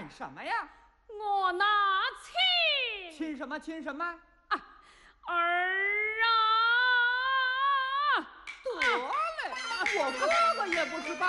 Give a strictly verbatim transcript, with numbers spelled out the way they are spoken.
干什么呀？ 我拿亲。 亲什么亲什么？ 啊，儿啊！ 得嘞，我哥哥也不是爸。